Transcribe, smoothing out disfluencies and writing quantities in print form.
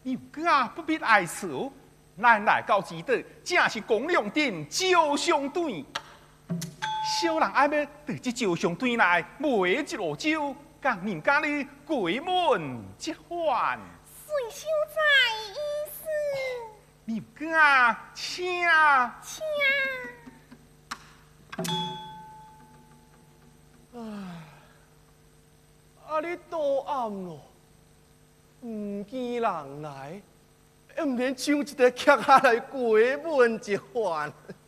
牛家不必哀愁，咱来到此地，正是公良殿招商队。小人爱要对这招商队来买一箩酒，甲人家里鬼门结欢。 水秀才意思。 牛家请。 你多暗咯，唔见人来，又唔免唱一个曲下来鬼门一番。